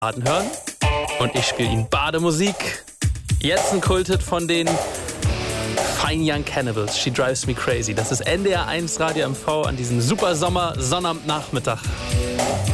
Baden hören. Und ich spiele Ihnen Bademusik. Jetzt ein Kulthit von den Fine Young Cannibals. She Drives Me Crazy. Das ist NDR 1 Radio MV an diesem super Sonnabendnachmittag.